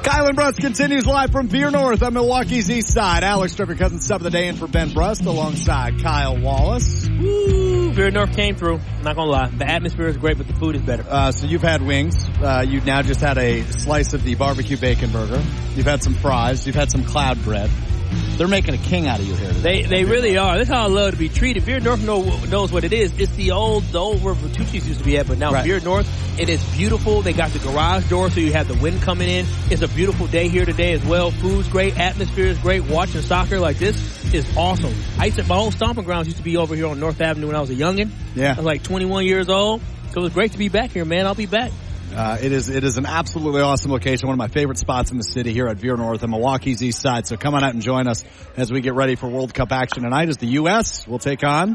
Kyle and Brust continues live from Veer North on Milwaukee's East Side. Alex Stricker, cousin sub of the day in for Ben Brust alongside Kyle Wallace. Woo! Veer North came through. I'm not gonna lie. The atmosphere is great, but the food is better. So you've had wings. You've now just had a slice of the barbecue bacon burger. You've had some fries. You've had some cloud bread. They're making a king out of you here today. They really are. That's how I love to be treated. Veer North knows what it is. It's the old where Bertucci's used to be at, but now Veer North, it is beautiful. They got the garage door, so you have the wind coming in. It's a beautiful day here today as well. Food's great. Atmosphere is great. Watching soccer like this is awesome. My whole stomping grounds used to be over here on North Avenue when I was a youngin'. Yeah. I was like 21 years old. So it was great to be back here, man. I'll be back. It is an absolutely awesome location, one of my favorite spots in the city here at Veer North and Milwaukee's East Side. So come on out and join us as we get ready for World Cup action tonight as the U.S. will take on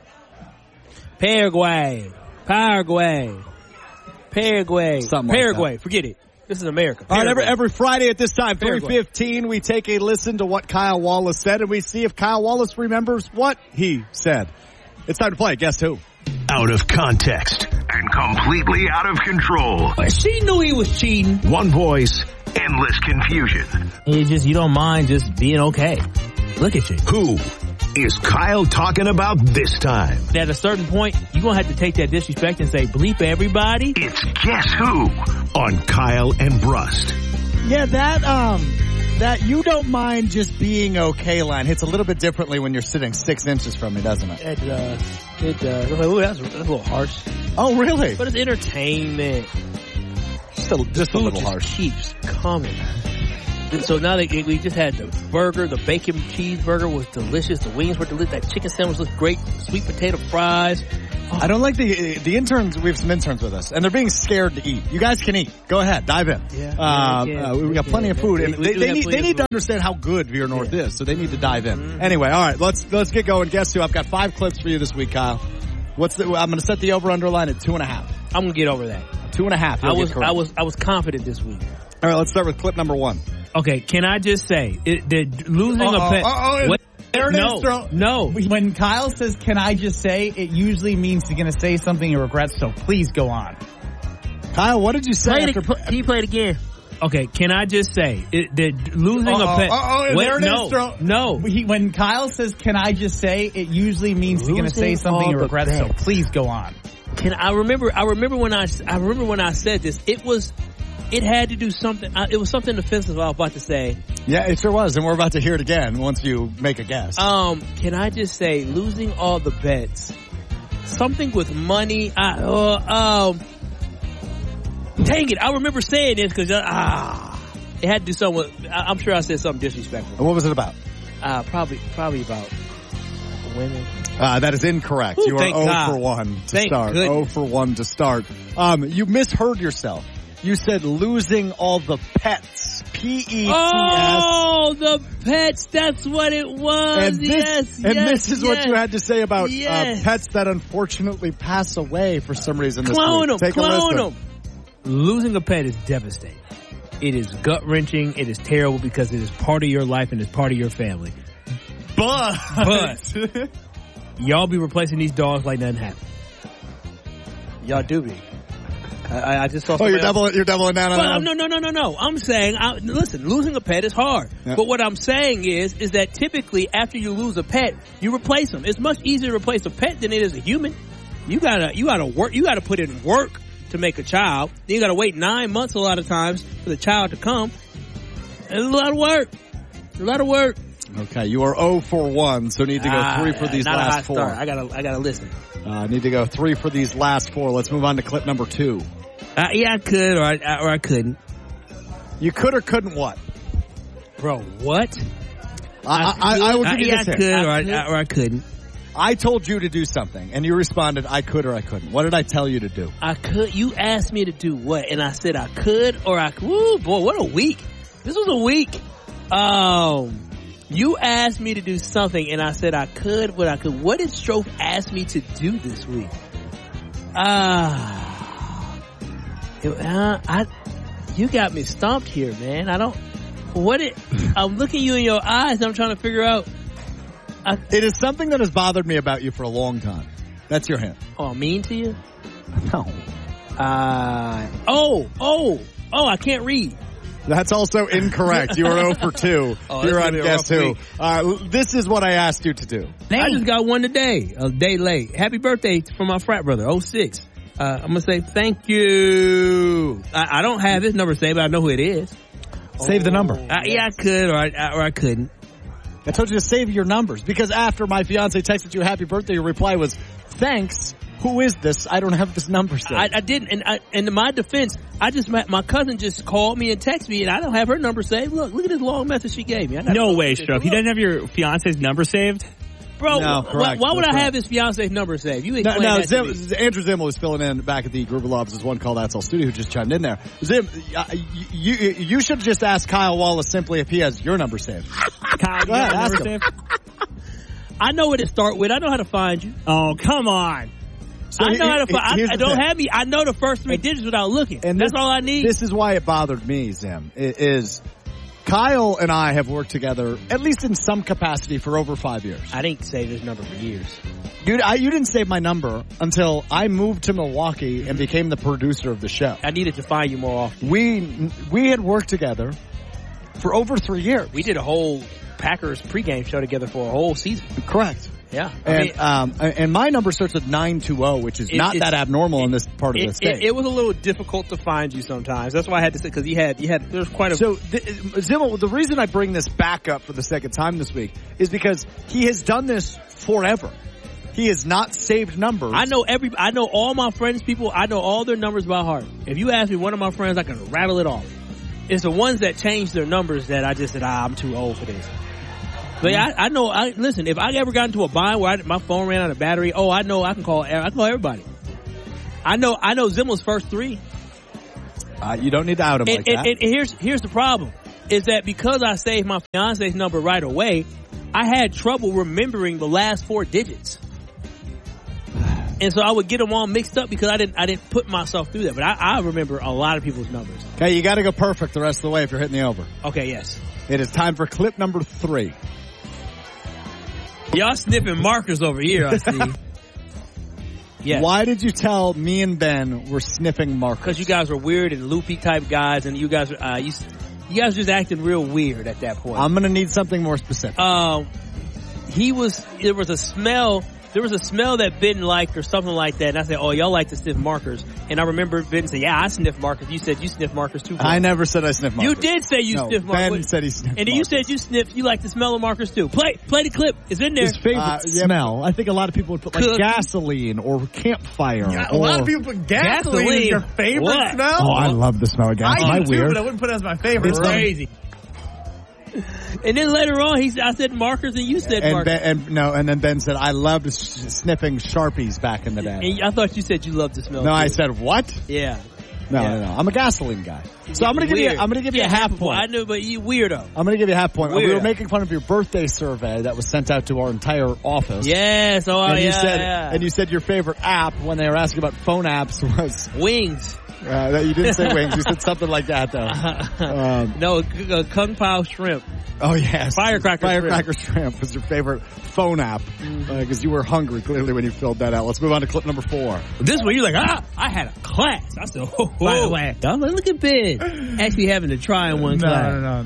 Paraguay. Something Paraguay. Like Forget it. This is America. All right, every Friday at this time, 3:15, we take a listen to what Kyle Wallace said, and we see if Kyle Wallace remembers what he said. It's time to play Guess Who? Out of context and completely out of control. She knew he was cheating. One voice, endless confusion. You don't mind just being okay. Look at you. Who is Kyle talking about this time? At a certain point, you're going to have to take that disrespect and say, bleep everybody. It's Guess Who on Kyle and Brust. Yeah, that you don't mind just being okay line hits a little bit differently when you're sitting 6 inches from me, doesn't it? It does. Ooh, that's a little harsh. Oh, really? But it's entertainment. Just a little harsh. Keeps coming. So now we just had the burger, the bacon cheeseburger was delicious. The wings were delicious. That chicken sandwich looked great. Sweet potato fries. Oh. I don't like the interns. We have some interns with us, and they're being scared to eat. You guys can eat. Go ahead, dive in. Yeah, we got plenty of food, and they need to understand how good Veer North is, so they need to dive in. Mm-hmm. Anyway, all right, let's get going. Guess who? I've got 5 clips for you this week, Kyle. I'm going to set the over/under line at 2.5. I'm going to get over that. 2.5. I was confident this week. All right, let's start with clip number 1. Okay, can I just say losing a pet? No. When Kyle says, can I just say, it usually means he's going to say something he regrets, so please go on. Kyle, what did you say? Can you play it again? Okay, can I just say, losing a pet... No. When Kyle says, can I just say, it usually means he's going to say something he regrets, so please go on. I remember when I said this, it had to do something. It was something offensive I was about to say. Yeah, it sure was, and we're about to hear it again once you make a guess. Can I just say, losing all the bets, something with money. Dang it! I remember saying this because it had to do something with. I'm sure I said something disrespectful. What was it about? Probably about women. That is incorrect. You are 0 for 1 to start. 0 for 1 to start. You misheard yourself. You said losing all the pets. P-E-T-S. Oh, the pets. That's what it was. This is what you had to say about pets that unfortunately pass away for some reason this week. Take a listen. Losing a pet is devastating. It is gut-wrenching. It is terrible because it is part of your life and it's part of your family. But y'all be replacing these dogs like nothing happened. Y'all do be. I just saw. You're doubling down on that. No. I'm saying, listen, losing a pet is hard. Yep. But what I'm saying is that typically after you lose a pet, you replace them. It's much easier to replace a pet than it is a human. You gotta work. You gotta put in work to make a child. Then you gotta wait 9 months a lot of times for the child to come. It's a lot of work. Okay, you are 0 for 1, so need to go 3 for these last 4. Start. I gotta listen. Need to go 3 for these last 4. Let's move on to clip number 2. Yeah, I could, or I couldn't. You could or couldn't what? Bro, what? I will give you this hint. I could, or I couldn't. I told you to do something, and you responded, I could or I couldn't. What did I tell you to do? I could. You asked me to do what? And I said I could or I could. Woo, boy, what a week. This was a week. You asked me to do something, and I said I could, but I could. What did Strofe ask me to do this week? You got me stumped here, man. I'm looking you in your eyes, and I'm trying to figure out. It is something that has bothered me about you for a long time. That's your hint. Oh, mean to you? No. I can't read. That's also incorrect. You are 0 for 2. You're on Guess Who. This is what I asked you to do. I just got one today, a day late. Happy birthday from my frat brother, 06. I'm going to say thank you. I don't have his number saved, but I know who it is. Save the number. Yeah, I could, or I couldn't. I told you to save your numbers because after my fiance texted you happy birthday, your reply was, thanks. Who is this? I don't have this number saved. I didn't. And in my defense, my cousin just called me and texted me, and I don't have her number saved. Look at this long message she gave me. No way, Stroke. He doesn't have your fiance's number saved? Bro, no, why would I have his fiance's number saved? You explain that to me. Andrew Zim was filling in back at the Gruber Lobs as one call That's All Studio who just chimed in there. Zim, you should just ask Kyle Wallace simply if he has your number saved. Kyle, you have number saved? I know where to start with. I know how to find you. Oh, come on. So I know how to find. I don't have me. I know the first 3 digits without looking. And that's all I need. This is why it bothered me, Zim. Is Kyle and I have worked together, at least in some capacity, for over 5 years. I didn't save his number for years. Dude, you didn't save my number until I moved to Milwaukee and became the producer of the show. I needed to find you more often. We had worked together for over 3 years. We did a whole Packers pregame show together for a whole season. Correct. Yeah. And my number starts with 920, which is not that abnormal in this part of the state. It was a little difficult to find you sometimes. That's why I had to say, because there's quite a... So, Zimmel, the reason I bring this back up for the second time this week is because he has done this forever. He has not saved numbers. I know all my friends' people. I know all their numbers by heart. If you ask me one of my friends, I can rattle it off. It's the ones that change their numbers that I just said, I'm too old for this. But I know. Listen, if I ever got into a bind where my phone ran out of battery, I know I can call everybody. I know Zimmel's first 3. You don't need to out him like that. And here's the problem: is that because I saved my fiance's number right away, I had trouble remembering the last 4 digits, and so I would get them all mixed up because I didn't put myself through that. But I remember a lot of people's numbers. Okay, you got to go perfect the rest of the way if you're hitting the over. Okay, yes. It is time for clip number 3. Y'all sniffing markers over here, I see. Yes. Why did you tell me and Ben we're sniffing markers? Because you guys were weird and loopy type guys, and you guys were just acting real weird at that point. I'm gonna need something more specific. There was a smell that Ben liked or something like that, and I said, oh, y'all like to sniff markers. And I remember Ben said, yeah, I sniff markers. You said you sniff markers too. I never said I sniff markers. You did say you sniff markers. Ben said he sniffed markers. And then you said you like the smell of markers too. Play the clip. It's in there. His favorite smell. I think a lot of people would put like gasoline or campfire. Yeah, a lot of people put gasoline as your favorite smell. Oh, I love the smell of gasoline. I do too, but I wouldn't put it as my favorite. It's crazy. And then later on, I said markers, and you said markers. And then Ben said, I loved sniffing Sharpies back in the day. And I thought you said you loved the smell. No, too. I said what? Yeah. No. I'm a gasoline guy. So I'm gonna give you a half point. I knew, but you weirdo. I'm gonna give you a half point. Weirdo. We were making fun of your birthday survey that was sent out to our entire office. Yes. Oh, and yeah. And you said your favorite app when they were asking about phone apps was Wings. You didn't say wings. You said something like that, though. No, Kung Pao shrimp. Oh, yes. Firecracker shrimp was your favorite phone app because you were hungry, clearly, when you filled that out. Let's move on to clip number 4. This one, you're like, I had a class. I said, by the way, look at Ben actually having to try in one class. No.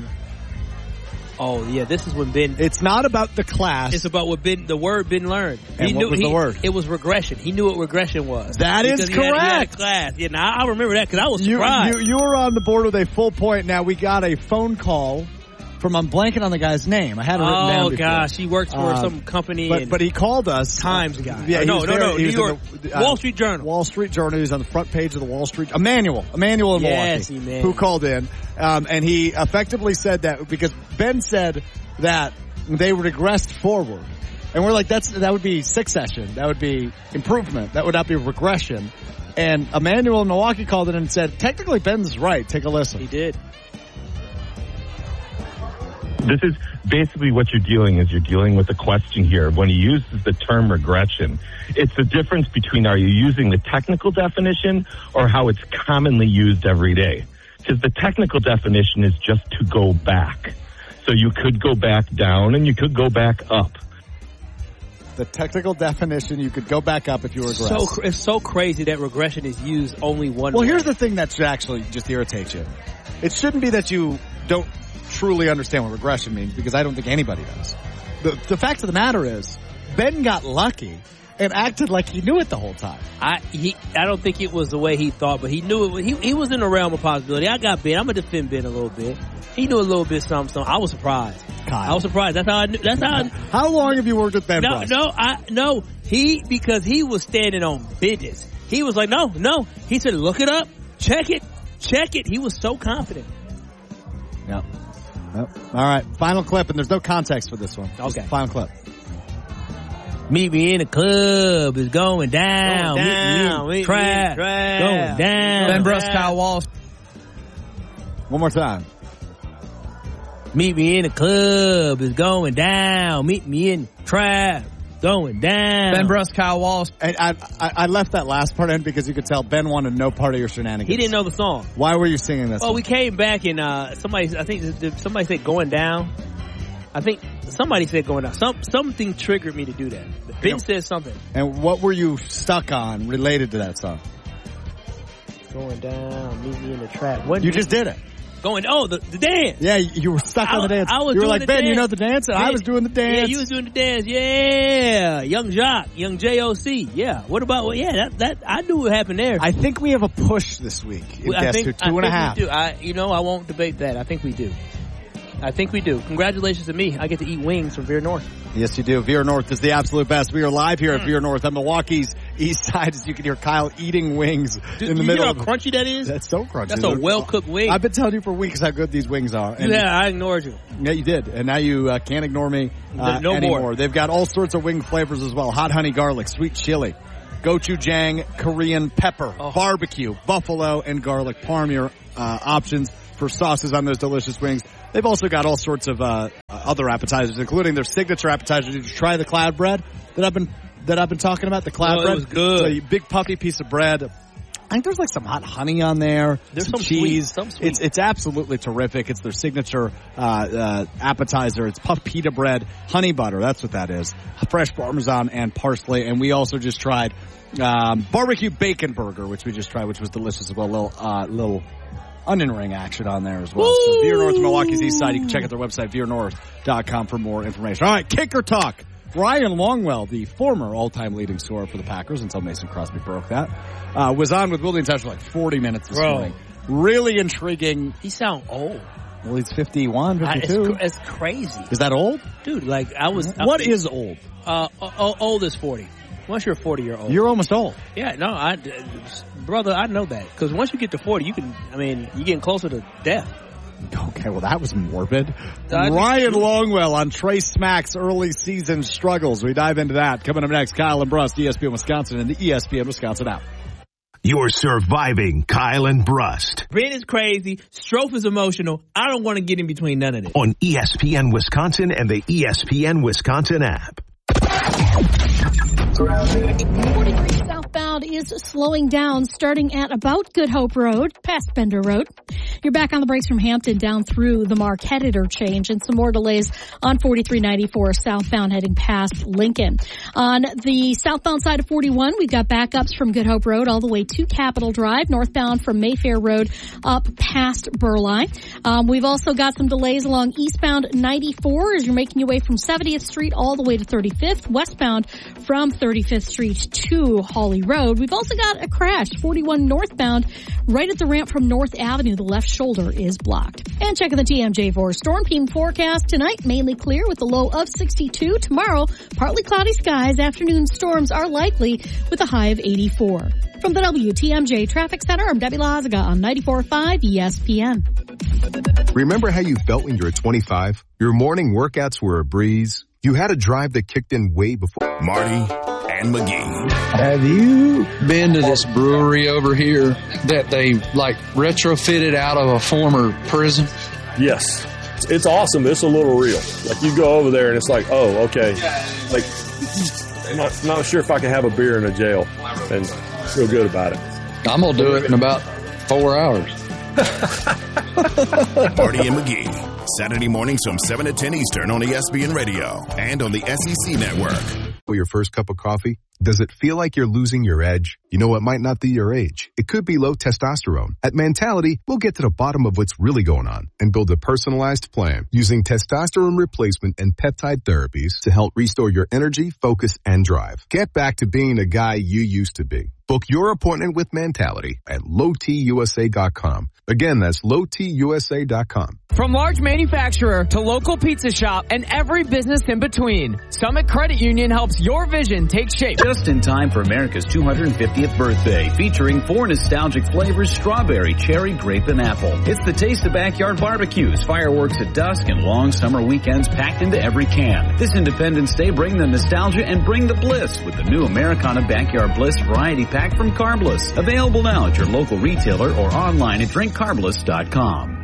Oh, yeah, this is when Ben... It's not about the class. It's about the word Ben learned. And what was the word? It was regression. He knew what regression was. That is correct. He had class. Yeah, now I remember that because I was surprised. You were on the board with a full point. Now, we got a phone call from, I'm blanking on the guy's name. I had it written down before. Gosh, he works for some company. But he called us. Times guy. Yeah, no, New York. Wall Street Journal. Wall Street Journal. He was on the front page of the Wall Street. Emmanuel in Milwaukee. Who called in. And he effectively said that because Ben said that they regressed forward. And we're like, that would be succession. That would be improvement. That would not be regression. And Emmanuel in Milwaukee called in and said, technically Ben's right. Take a listen. He did. This is basically what you're dealing with the question here. When he uses the term regression, it's the difference between are you using the technical definition or how it's commonly used every day. Because the technical definition is just to go back. So you could go back down and you could go back up. The technical definition, you could go back up if you regress. It's so crazy that regression is used only one way. Well, here's the thing that should actually just irritate you. It shouldn't be that you don't truly understand what regression means, because I don't think anybody does. The fact of the matter is, Ben got lucky and acted like he knew it the whole time. I don't think it was the way he thought, but he knew it. He was in the realm of possibility. I got Ben. I'm gonna defend Ben a little bit. He knew a little bit something. I was surprised. Kyle. I was surprised. That's how I knew. How long have you worked with Ben? No. Because he was standing on business. He was like, no. He said, look it up, check it. He was so confident. Yep. All right. Final clip, and there's no context for this one. Okay. Final clip. Meet me in the club. It's going down. Meet me in the trap. Going down. Ben Brust, Kyle Walsh. One more time. Meet me in the club. It's going down. Meet me in the trap. Going down. Ben Brust, Kyle Walsh. And I left that last part in because you could tell Ben wanted no part of your shenanigans. He didn't know the song. Why were you singing this? We came back and somebody said going down. I think somebody said going down. Something triggered me to do that. Ben said something. And what were you stuck on related to that song? Going down, meet me in the trap. You just did it. The dance. Yeah, you were stuck on the dance. You were like, Ben, dance. you know the dance? And I was doing the dance. Yeah, you was doing the dance. Yeah. Young Jock, Young JOC. Yeah. What about, that I knew what happened there. I think we have a push this week. Guess who? 2.5. We do. I won't debate that. I think we do. Congratulations to me. I get to eat wings from Veer North. Yes, you do. Veer North is the absolute best. We are live here at Veer North on Milwaukee's east side, as you can hear Kyle eating wings in the middle. You know how crunchy that is? That's so crunchy. That's a well-cooked wing. I've been telling you for weeks how good these wings are. And I ignored you. Yeah, you did. And now you can't ignore me no anymore. More. They've got all sorts of wing flavors as well. Hot honey garlic, sweet chili, gochujang, Korean pepper, barbecue, buffalo, and garlic parm. Your options for sauces on those delicious wings. They've also got all sorts of other appetizers, including their signature appetizer. Did you try the cloud bread that I've been talking about? The cloud bread. It was good. So a big puffy piece of bread. I think there's like some hot honey on there. There's some cheese. Sweet. It's absolutely terrific. It's their signature appetizer. It's puffed pita bread, honey butter. That's what that is. Fresh Parmesan and parsley. And we also just tried barbecue bacon burger, which we just tried, which was delicious as well. Little onion ring action on there as well. Woo! So Veer North, Milwaukee's east side. You can check out their website, veernorth.com, for more information. All right, kicker talk. Ryan Longwell, the former all-time leading scorer for the Packers until Mason Crosby broke that, was on with Willie and Touch for like 40 minutes this morning. Really intriguing. He sound old. Well, he's 51, 52. It's crazy. Is that old? Dude, like What is old? Old is 40. Once you're 40, you're old. You're almost old. Yeah, no, brother, I know that. Because once you get to 40, you're getting closer to death. Okay, well, that was morbid. Ryan Longwell on Trace Smack's early season struggles. We dive into that. Coming up next, Kyle and Brust, ESPN Wisconsin, and the ESPN Wisconsin app. You're surviving Kyle and Brust. Ben is crazy. Strofe is emotional. I don't want to get in between none of this. On ESPN Wisconsin and the ESPN Wisconsin app. 43 southbound is slowing down, starting at about Good Hope Road, past Bender Road. You're back on the brakes from Hampton down through the Marquette interchange, and some more delays on 4394 southbound heading past Lincoln. On the southbound side of 41, we've got backups from Good Hope Road all the way to Capitol Drive, northbound from Mayfair Road up past Burleigh. We've also got some delays along eastbound 94 as you're making your way from 70th Street all the way to 35th, westbound from 35th Street to Hawley Road. We've also got a crash, 41 northbound, right at the ramp from North Avenue. The left shoulder is blocked. And checking the TMJ for storm team forecast tonight, mainly clear with a low of 62. Tomorrow, partly cloudy skies. Afternoon storms are likely with a high of 84. From the WTMJ Traffic Center, I'm Debbie Lazaga on 94.5 ESPN. Remember how you felt when you were 25? Your morning workouts were a breeze. You had a drive that kicked in way before. Marty and McGee. Have you been to this brewery over here that they retrofitted out of a former prison? Yes. It's awesome. It's a little real. Like you go over there and it's like, oh, okay. Like, I'm not sure if I can have a beer in a jail and feel good about it. I'm going to do it in about 4 hours. Marty and McGee. Saturday mornings from 7 to 10 Eastern on ESPN Radio and on the SEC Network. Your first cup of coffee? Does it feel like you're losing your edge? You know, it might not be your age. It could be low testosterone. At Mentality, we'll get to the bottom of what's really going on and build a personalized plan using testosterone replacement and peptide therapies to help restore your energy, focus, and drive. Get back to being the guy you used to be. Book your appointment with Mentality at lowtusa.com. Again, that's lowtusa.com. From large manufacturer to local pizza shop and every business in between, Summit Credit Union helps your vision take shape. Just in time for America's 250th birthday, featuring 4 nostalgic flavors: strawberry, cherry, grape, and apple. It's the taste of backyard barbecues, fireworks at dusk, and long summer weekends packed into every can. This Independence Day, bring the nostalgia and bring the bliss with the new Americana Backyard Bliss Variety Pack from Carbliss. Available now at your local retailer or online at drinkcarbliss.com.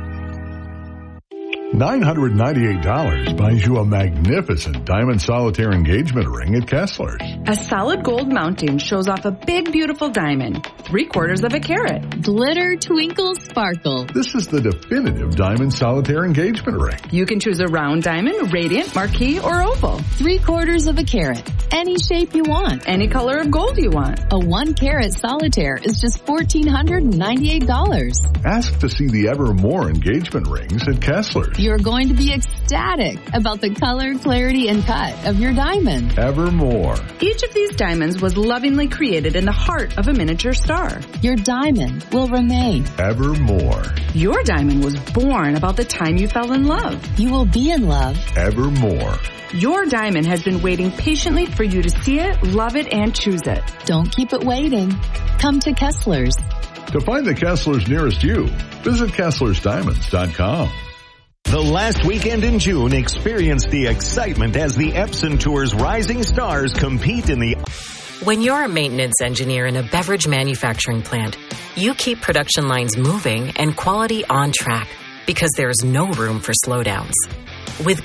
$998 buys you a magnificent diamond solitaire engagement ring at Kessler's. A solid gold mounting shows off a big, beautiful diamond, 3/4 of a carat. Glitter, twinkle, sparkle. This is the definitive diamond solitaire engagement ring. You can choose a round diamond, radiant, marquise, or oval. 3/4 of a carat. Any shape you want. Any color of gold you want. A 1-carat solitaire is just $1,498. Ask to see the Evermore engagement rings at Kessler's. You're going to be ecstatic about the color, clarity, and cut of your diamond. Evermore. Each of these diamonds was lovingly created in the heart of a miniature star. Your diamond will remain. Evermore. Your diamond was born about the time you fell in love. You will be in love. Evermore. Your diamond has been waiting patiently for you to see it, love it, and choose it. Don't keep it waiting. Come to Kessler's. To find the Kessler's nearest you, visit KesslersDiamonds.com. The last weekend in June, experience the excitement as the Epson Tour's rising stars compete in the... When you're a maintenance engineer in a beverage manufacturing plant, you keep production lines moving and quality on track because there's no room for slowdowns. With